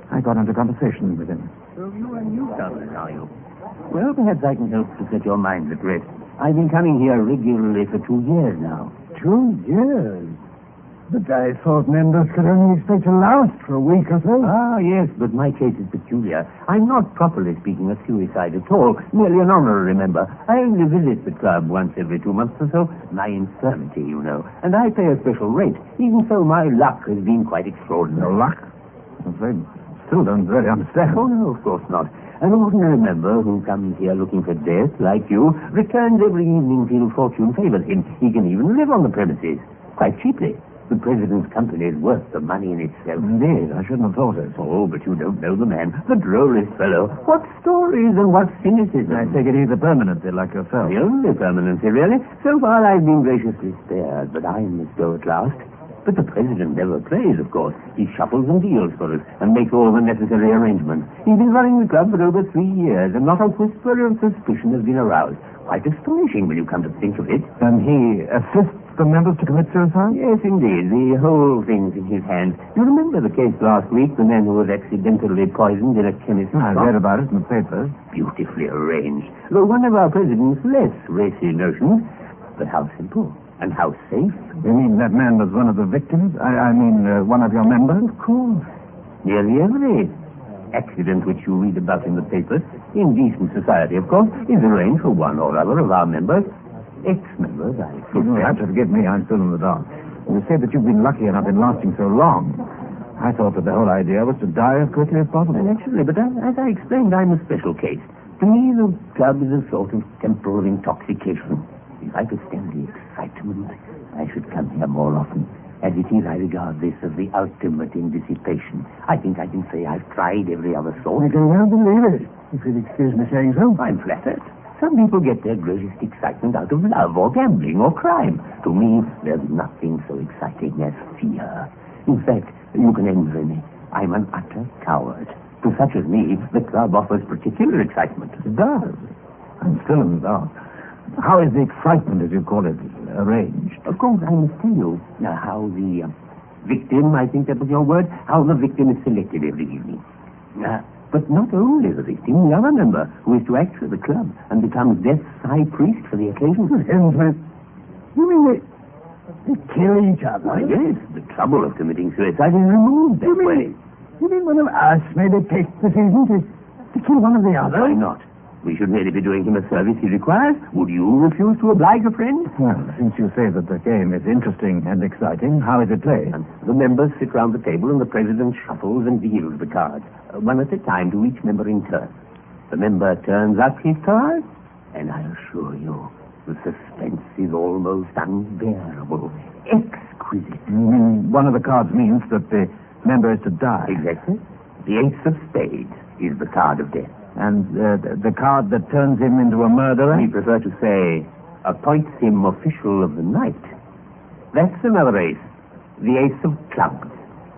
I got into conversation with him. So you are newcomers, are you? Well, perhaps I can help to set your minds at rest. I've been coming here regularly for 2 years now. 2 years? But I thought members could only expect to last for a week or so. Ah, yes, but my case is peculiar. I'm not, properly speaking, a suicide at all. Merely an honorary member. I only visit the club once every 2 months or so. My infirmity, you know. And I pay a special rate. Even so, my luck has been quite extraordinary. No luck? I still don't really understand. Oh, no, of course not. An ordinary member who comes here looking for death, like you, returns every evening till fortune favors him. He can even live on the premises, quite cheaply. The president's company is worth the money in itself. Indeed, I shouldn't have thought it. Oh, but you don't know the man. The drollest fellow. What stories and what cynicism. I take it he's a permanency like yourself. The only permanency, really. So far I've been graciously spared, but I must go at last. But the president never plays, of course. He shuffles and deals for us and makes all the necessary arrangements. He's been running the club for over 3 years, and not a whisper of suspicion has been aroused. Quite astonishing when you come to think of it. And he assists the members to commit suicide? Yes, indeed. The whole thing's in his hands. You remember the case last week, the man who was accidentally poisoned in a chemist's I shop? read about it in the papers. Beautifully arranged. Though one of our president's less racy notions, but how simple and how safe. You mean that man was one of the victims? I mean, one of your members? Of course. Nearly every accident which you read about in the papers, in decent society, of course, is arranged for one or other of our members. Ex-members, I should say. You have to forgive me, I'm still in the dark. You say that you've been lucky enough in lasting so long. I thought that the whole idea was to die as quickly as possible. Naturally, but as I explained, I'm a special case. To me, the club is a sort of temporal intoxication. If I could stand the excitement, I should come here more often. As it is, I regard this as the ultimate in dissipation. I think I can say I've tried every other sort. I can well believe it, if you'll excuse me saying so. I'm flattered. Some people get their greatest excitement out of love or gambling or crime. To me, there's nothing so exciting as fear. In fact, you can envy me. I'm an utter coward. To such as me, the club offers particular excitement. It does. I'm still in the dark. How is the excitement, as you call it, arranged? Of course, I must tell you how the victim, I think that was your word, how the victim is selected every evening. But not only the victim, the other member, who is to act for the club and becomes death's high priest for the occasion. You mean they kill each other? Why, yes, the trouble of committing suicide is removed that way. You mean one of us maybe takes the decision to kill one of the others? Why not? We should merely be doing him a service he requires. Would you refuse to oblige a friend? Well, since you say that the game is interesting and exciting, how is it played? The members sit round the table and the president shuffles and deals the cards, one at a time to each member in turn. The member turns up his card, and I assure you, the suspense is almost unbearable, exquisite. One of the cards means that the member is to die. Exactly. The ace of spades is the card of death. And the card that turns him into a murderer? We prefer to say, appoints him official of the night. That's another ace. The ace of clubs.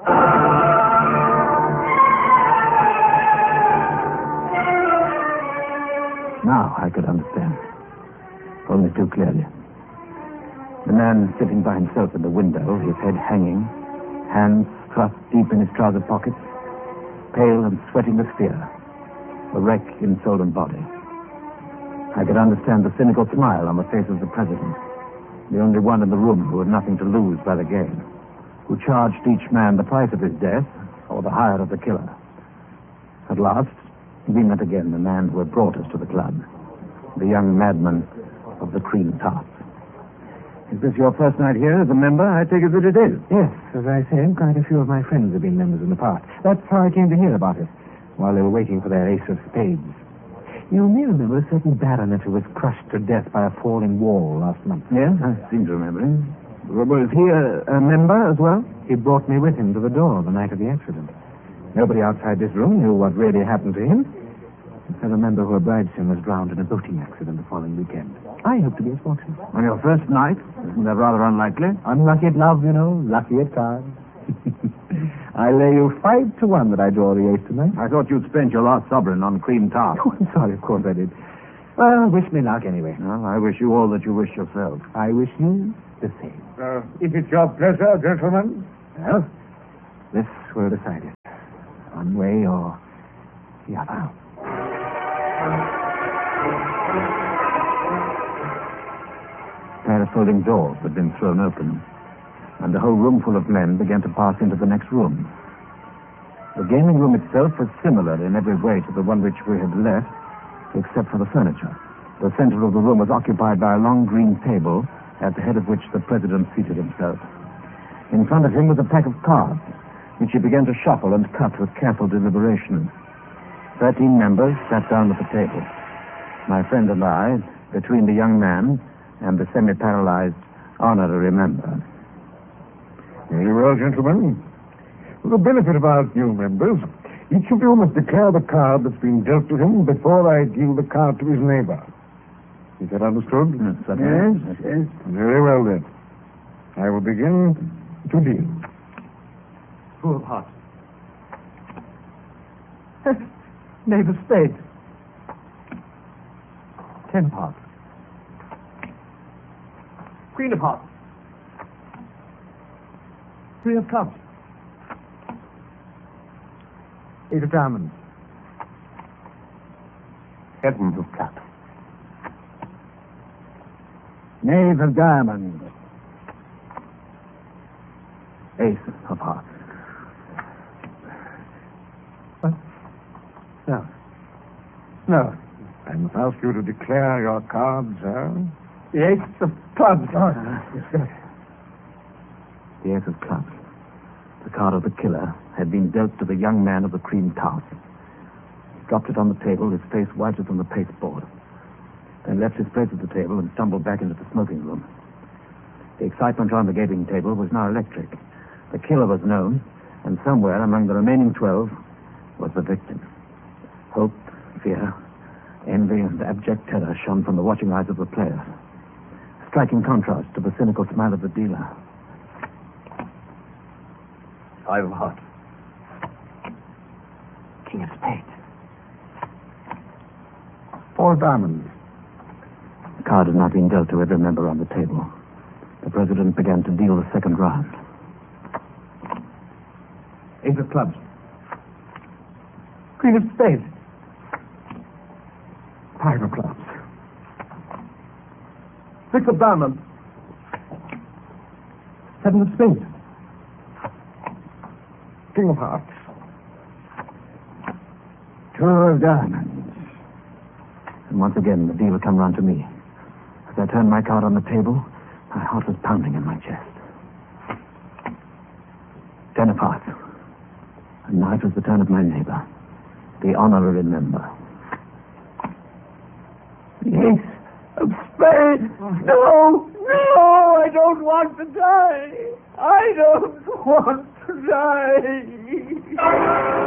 Now I could understand. Only too clearly. The man sitting by himself in the window, his head hanging, hands thrust deep in his trouser pockets, pale and sweating with fear. A wreck in soul and body. I could understand the cynical smile on the face of the president, the only one in the room who had nothing to lose by the game, who charged each man the price of his death or the hire of the killer. At last, we met again the man who had brought us to the club, the young madman of the cream tarts. Is this your first night here as a member? I take it that it is. Yes, as I say, quite a few of my friends have been members in the past. That's how I came to hear about it, while they were waiting for their ace of spades. You may remember a certain baronet who was crushed to death by a falling wall last month. Yes, I seem to remember him. Was he a member as well? He brought me with him to the door the night of the accident. Nobody outside this room knew what really happened to him. A member who obliged him was drowned in a boating accident the following weekend. I hope to be as fortunate. On your first night? Isn't that rather unlikely? Unlucky at love, you know. Lucky at cards. I lay you 5-1 that I draw the ace tonight. I thought you'd spent your last sovereign on cream tart. Oh, I'm sorry, of course I did. Well, wish me luck anyway. Well, I wish you all that you wish yourself. I wish you the same. If it's your pleasure, gentlemen. Well, this will decide it. one way or the other. A pair of folding doors had been thrown open, and the whole room full of men began to pass into the next room. The gaming room itself was similar in every way to the one which we had left, except for the furniture. The center of the room was occupied by a long green table, at the head of which the president seated himself. In front of him was a pack of cards, which he began to shuffle and cut with careful deliberation. 13 members sat down at the table. My friend and I, between the young man and the semi-paralyzed honorary member. Very well, gentlemen. For the benefit of our new members, each of you must declare the card that's been dealt to him before I deal the card to his neighbor. Is that understood? Yes. Very well, then. I will begin to deal. Fool of hearts. Knave of spades. 10 of hearts. Queen of hearts. 3 of clubs. 8 of diamonds. 7 of clubs. Knave of diamonds. Ace of hearts. What? No. No. I must ask you to declare your cards, sir. The ace of clubs. Yes, sir. The ace of clubs. The card of the killer had been dealt to the young man of the cream toss. He dropped it on the table, his face whiter than the pasteboard, then left his place at the table and stumbled back into the smoking room. The excitement around the gaming table was now electric. The killer was known, and somewhere among the remaining 12 was the victim. Hope, fear, envy, and abject terror shone from the watching eyes of the players, striking contrast to the cynical smile of the dealer. 5 of hearts. King of spades. 4 diamonds. The card had not been dealt to every member on the table. The president began to deal the second round. 8 of clubs. Queen of spades. 5 of clubs. 6 of diamonds. 7 of spades. King of hearts. 2 of diamonds. And once again, the deal had come round to me. As I turned my card on the table, my heart was pounding in my chest. 10 of hearts. And now it was the turn of my neighbor, the honorary member. The ace of spades. No, I don't want to die. I don't want to die.